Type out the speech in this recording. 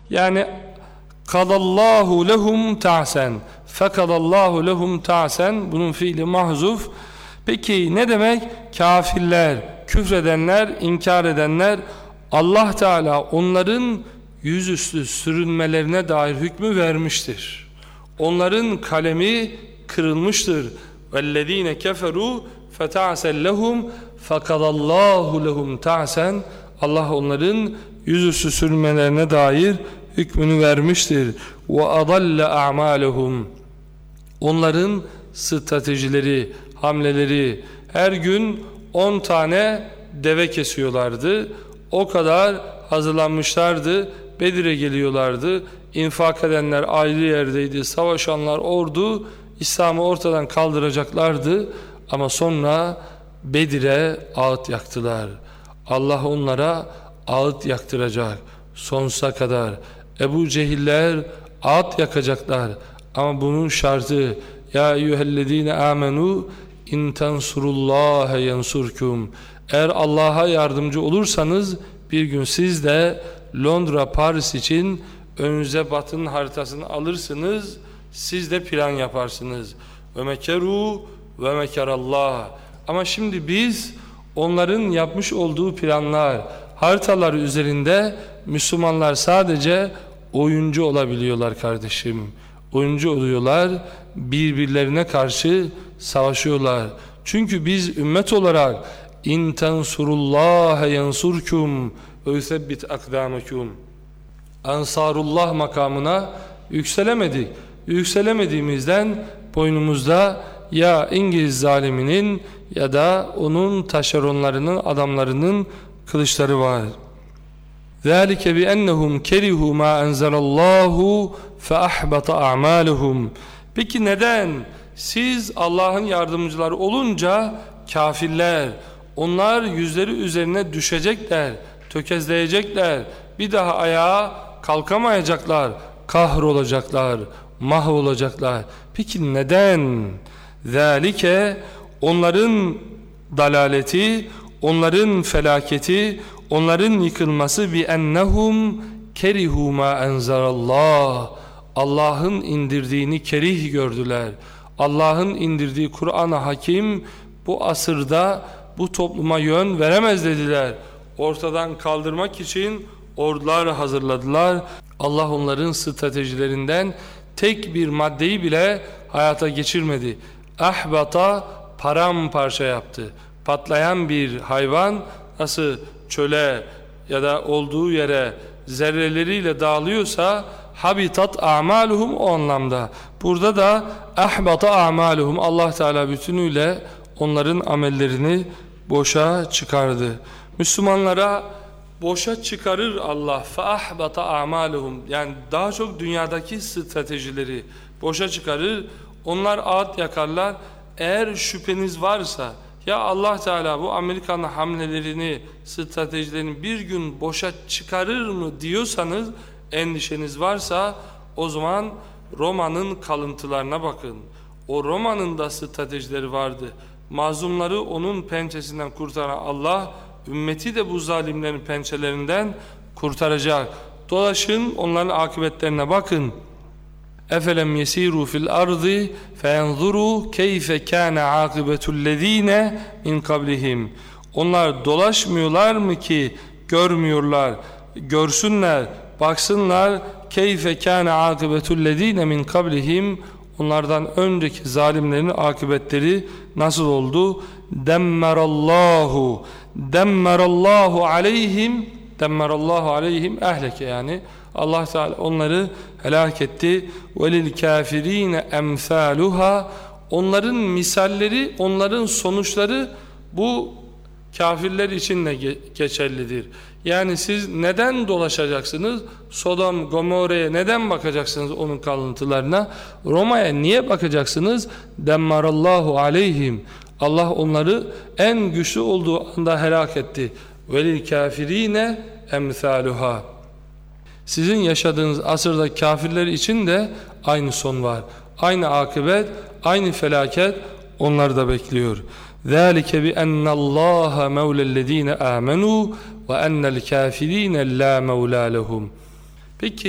Yani kadallahu lehum ta'sen, fekadallahu lehum ta'sen, bunun fiili mahzuf. Peki ne demek? Kafirler, küfredenler, inkar edenler, Allah Teala onların yüzüstü sürünmelerine dair hükmü vermiştir. Onların kalemi kırılmıştır. وَالَّذ۪ينَ كَفَرُوا فَتَعْسَنْ لَهُمْ فَقَدَ اللّٰهُ لَهُمْ تَعْسَنْ. Allah onların yüzüstü sürünmelerine dair hükmünü vermiştir. وَأَضَلَّ أَعْمَالَهُمْ. Onların stratejileri, hamleleri, her gün 10 tane deve kesiyorlardı. O kadar hazırlanmışlardı. Bedir'e geliyorlardı. İnfak edenler ayrı yerdeydi. Savaşanlar ordu İslam'ı ortadan kaldıracaklardı. Ama sonra Bedir'e ağıt yaktılar. Allah onlara ağıt yaktıracak sonsuza kadar. Ebu Cehiller ağıt yakacaklar. Ama bunun şartı, ya eyyühellezine amenu in tansurullaha yansurkum. Eğer Allah'a yardımcı olursanız bir gün siz de Londra, Paris için önünüze Batı'nın haritasını alırsınız, siz de plan yaparsınız. Ve mekeru ve mekerallah. Ama şimdi biz onların yapmış olduğu planlar, haritalar üzerinde Müslümanlar sadece oyuncu olabiliyorlar kardeşim. Oyuncu oluyorlar, birbirlerine karşı savaşıyorlar. Çünkü biz ümmet olarak in tansurullaha yansurkum ve yusebbit akdamakum, Ansarullah makamına yükselemedik. Yükselemediğimizden boynumuzda ya İngiliz zaliminin ya da onun taşeronlarının, adamlarının kılıçları var. ذَٰلِكَ بِأَنَّهُمْ كَرِهُوا مَا أَنْزَلَ اللّٰهُ فَأَحْبَطَ أَعْمَالُهُمْ. Peki neden? Siz Allah'ın yardımcıları olunca kafirler, onlar yüzleri üzerine düşecekler, tökezleyecekler, bir daha ayağa kalkamayacaklar, kahrolacaklar, mahvolacaklar. Peki neden? ذَٰلِكَ, onların dalaleti, onların felaketi, onların yıkılması bi ennehum kerihu ma enzelallah. Allah'ın indirdiğini kerih gördüler. Allah'ın indirdiği Kur'an-ı Hakim bu asırda bu topluma yön veremez dediler. Ortadan kaldırmak için ordular hazırladılar. Allah onların stratejilerinden tek bir maddeyi bile hayata geçirmedi. Ahbata, paramparça yaptı. Patlayan bir hayvan nasıl çöle ya da olduğu yere zerreleriyle dağılıyorsa habitat a'maluhum, o anlamda. Burada da ahbata a'maluhum, Allah Teala bütünüyle onların amellerini boşa çıkardı. Müslümanlara boşa çıkarır Allah. Fa-ahbata a'maluhum. Yani daha çok dünyadaki stratejileri boşa çıkarır. Onlar ağıt yakarlar. Eğer şüpheniz varsa, ya Allah Teala bu Amerikan hamlelerini, stratejilerini bir gün boşa çıkarır mı diyorsanız, endişeniz varsa, o zaman Roma'nın kalıntılarına bakın. O Roma'nın da stratejileri vardı. Mazlumları onun pençesinden kurtaran Allah, ümmeti de bu zalimlerin pençelerinden kurtaracak. Dolaşın, onların akıbetlerine bakın. Efelem yesiru fil ardı feyanzuru keyfe kana akibetullezine min kablihim. Onlar dolaşmıyorlar mı ki görmüyorlar? Görsünler, baksınlar. Keyfe kana akibetullezine min kablihim. Onlardan önceki zalimlerin akıbetleri nasıl oldu? Demmerallahu aleyhim, demmerallahu aleyhim ehleke, yani Allah Teala onları helak etti. Velil kafirine emsaluha. Onların misalleri, onların sonuçları bu kafirler için de geçerlidir. Yani siz neden dolaşacaksınız? Sodom, Gomorre'ye neden bakacaksınız, onun kalıntılarına? Roma'ya niye bakacaksınız? Demmarallahu aleyhim. Allah onları en güçlü olduğu anda helak etti. Velil kafirine emsaluha. Sizin yaşadığınız asırda kafirler için de aynı son var. Aynı akıbet, aynı felaket onları da bekliyor. ذَٰلِكَ بِأَنَّ اللّٰهَ مَوْلَى الَّذ۪ينَ آمَنُوا وَأَنَّ الْكَافِر۪ينَ لَا مَوْلَى لَهُمْ. Peki